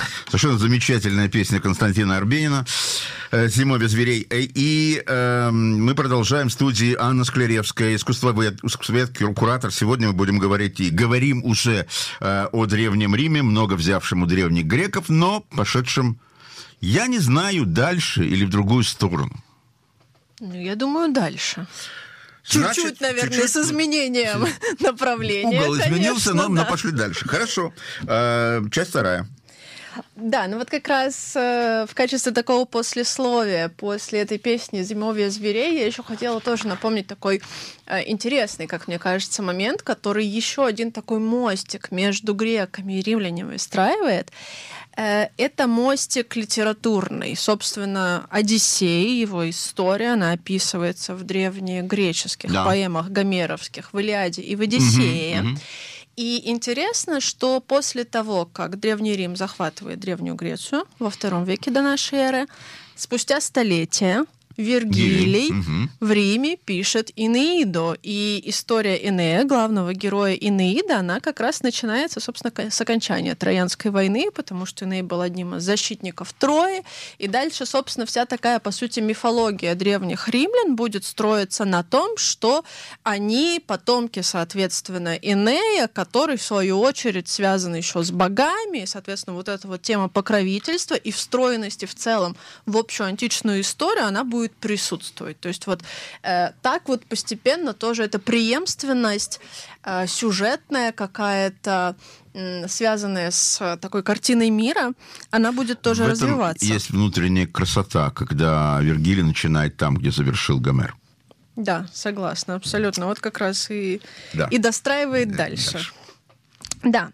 Совершенно замечательная песня Константина Арбенина «Зимой без зверей». И мы продолжаем в студии Анна Скляревская, искусствовед, куратор. Сегодня мы будем говорить и говорим уже о Древнем Риме, много взявшем у древних греков, но пошедшем, я не знаю, дальше или в другую сторону. Ну, я думаю, дальше. Чуть-чуть, наверное, с изменением направления. Угол изменился, но пошли дальше. Хорошо. Часть вторая. Да, ну вот как раз в качестве такого послесловия после этой песни «Зимовье зверей» я еще хотела тоже напомнить такой интересный, как мне кажется, момент, который еще один такой мостик между греками и римлянами выстраивает. Это мостик литературный. Собственно, «Одиссей», его история, она описывается в древнегреческих поэмах гомеровских, в «Илиаде» и в «Одиссее». И интересно, что после того, как Древний Рим захватывает Древнюю Грецию во II веке до нашей эры, спустя столетия Вергилий в Риме пишет «Энеиду». И история Энея, главного героя Энеида, она как раз начинается, собственно, с окончания Троянской войны, потому что Эней был одним из защитников Трои. И дальше, собственно, вся такая, по сути, мифология древних римлян будет строиться на том, что они потомки, соответственно, Энея, который, в свою очередь, связан еще с богами. И, соответственно, вот эта вот тема покровительства и встроенности в целом в общую античную историю, она будет присутствовать. То есть вот так вот постепенно тоже эта преемственность сюжетная какая-то, связанная с такой картиной мира, она будет тоже в развиваться. Этом есть внутренняя красота, когда Вергилий начинает там, где завершил Гомер. Да, согласна, абсолютно. Вот как раз и достраивает дальше. Да.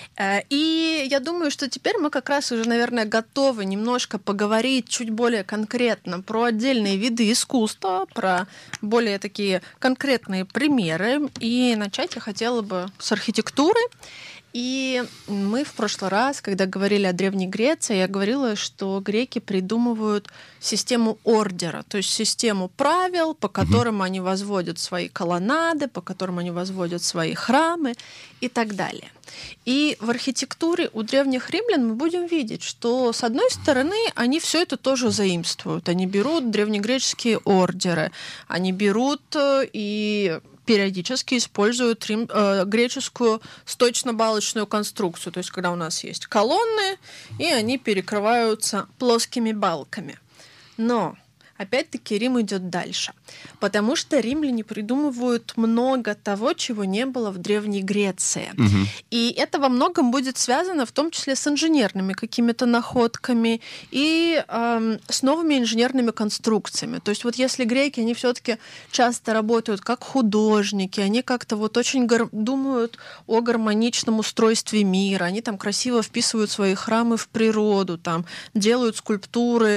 И я думаю, что теперь мы как раз уже, наверное, готовы немножко поговорить чуть более конкретно про отдельные виды искусства, про более такие конкретные примеры. И начать я хотела бы с архитектуры. И мы в прошлый раз, когда говорили о Древней Греции, я говорила, что греки придумывают систему ордера, то есть систему правил, по которым они возводят свои колоннады, по которым они возводят свои храмы и так далее. И в архитектуре у древних римлян мы будем видеть, что, с одной стороны, они все это тоже заимствуют. Они берут древнегреческие ордеры, они берут и периодически используют греческую сточно-балочную конструкцию. То есть, когда у нас есть колонны, и они перекрываются плоскими балками. Но опять-таки Рим идет дальше, потому что римляне придумывают много того, чего не было в Древней Греции. И это во многом будет связано в том числе с инженерными какими-то находками и с новыми инженерными конструкциями. То есть вот если греки, они все-таки часто работают как художники, они как-то вот очень думают о гармоничном устройстве мира, они там красиво вписывают свои храмы в природу, там делают скульптуры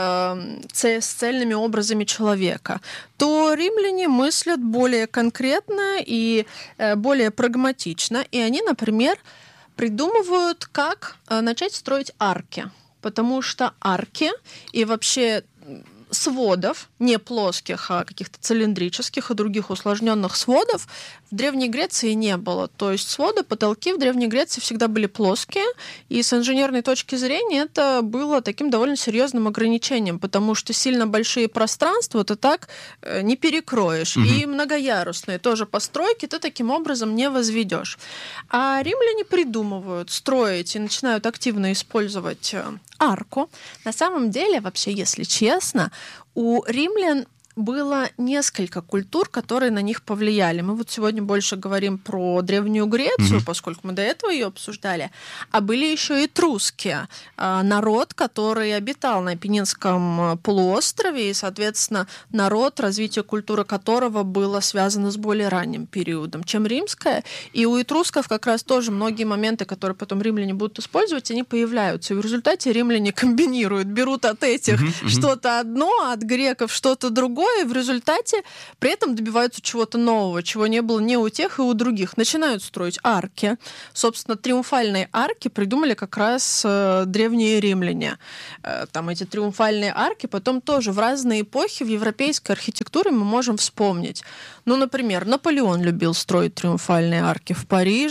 с цельными образами человека, то римляне мыслят более конкретно и более прагматично. И они, например, придумывают, как начать строить арки. Потому что арки и вообще сводов, не плоских, а каких-то цилиндрических и других усложненных сводов в Древней Греции не было. То есть своды, потолки в Древней Греции всегда были плоские, и с инженерной точки зрения это было таким довольно серьезным ограничением, потому что сильно большие пространства ты так не перекроешь. И многоярусные тоже постройки ты таким образом не возведешь. А римляне придумывают строить и начинают активно использовать арку. На самом деле, вообще, если честно, у римлян было несколько культур, которые на них повлияли. Мы вот сегодня больше говорим про Древнюю Грецию, поскольку мы до этого ее обсуждали, а были еще и этруски, народ, который обитал на Апеннинском полуострове, и, соответственно, народ, развитие культуры которого было связано с более ранним периодом, чем римская. И у этрусков как раз тоже многие моменты, которые потом римляне будут использовать, они появляются. И в результате римляне комбинируют, берут от этих что-то одно, от греков что-то другое, и в результате при этом добиваются чего-то нового, чего не было ни у тех, и у других. Начинают строить арки. Собственно, триумфальные арки придумали как раз древние римляне. Там эти триумфальные арки потом тоже в разные эпохи в европейской архитектуре мы можем вспомнить. Ну, например, Наполеон любил строить триумфальные арки в Париже,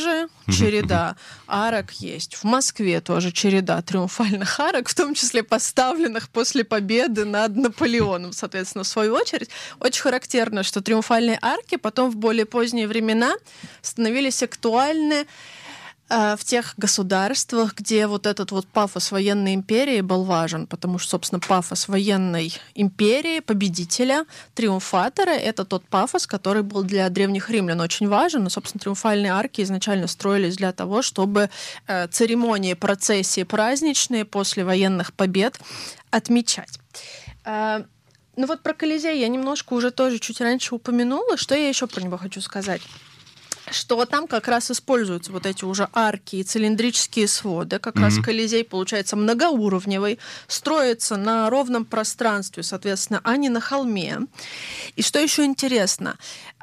череда арок есть. В Москве тоже череда триумфальных арок, в том числе поставленных после победы над Наполеоном, соответственно, в свою очередь. Очень характерно, что триумфальные арки потом в более поздние времена становились актуальны в тех государствах, где вот этот вот пафос военной империи был важен, потому что, собственно, пафос военной империи, победителя, триумфатора — это тот пафос, который был для древних римлян очень важен. Но, собственно, триумфальные арки изначально строились для того, чтобы церемонии, процессии праздничные после военных побед отмечать. Ну вот про Колизей я немножко уже тоже чуть раньше упомянула. Что я еще про него хочу сказать? Что там как раз используются вот эти уже арки и цилиндрические своды. Как раз Колизей получается многоуровневый, строится на ровном пространстве, соответственно, а не на холме. И что еще интересно,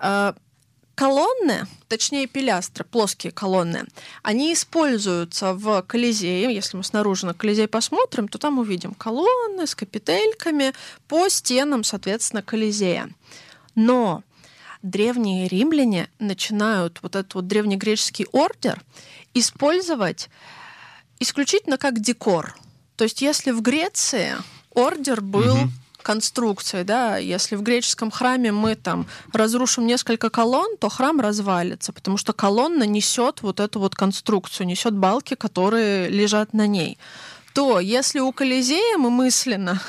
колонны, точнее пилястры, плоские колонны, они используются в Колизее. Если мы снаружи на Колизей посмотрим, то там увидим колонны с капительками по стенам, соответственно, Колизея. Но древние римляне начинают вот этот вот древнегреческий ордер использовать исключительно как декор. То есть если в Греции ордер был конструкцией, да, если в греческом храме мы там разрушим несколько колонн, то храм развалится, потому что колонна несет вот эту вот конструкцию, несет балки, которые лежат на ней. То если у Колизея мы мысленно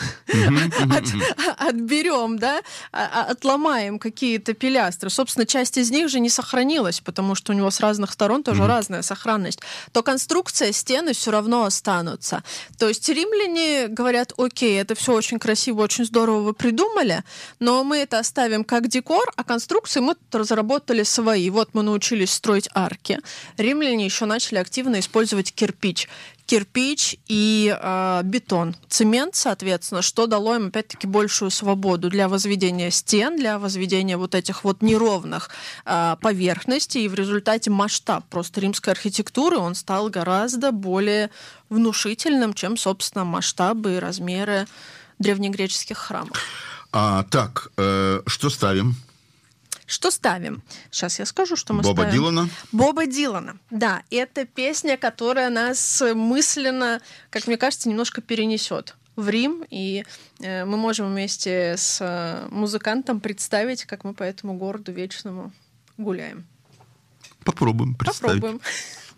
отберем, да, отломаем какие-то пилястры, собственно, часть из них же не сохранилась, потому что у него с разных сторон тоже разная сохранность, то конструкция, стены все равно останутся. То есть римляне говорят: окей, это все очень красиво, очень здорово вы придумали, но мы это оставим как декор, а конструкции мы разработали свои. Вот мы научились строить арки. Римляне еще начали активно использовать кирпич и бетон, цемент, соответственно, что дало им, опять-таки, большую свободу для возведения стен, для возведения вот этих вот неровных поверхностей, и в результате масштаб просто римской архитектуры, он стал гораздо более внушительным, чем, собственно, масштабы и размеры древнегреческих храмов. Так, что ставим? Что ставим? Сейчас я скажу, что мы ставим. Боба Дилана? Боба Дилана, да. Это песня, которая нас мысленно, как мне кажется, немножко перенесет в Рим, и мы можем вместе с музыкантом представить, как мы по этому городу вечному гуляем. Попробуем представить. Попробуем.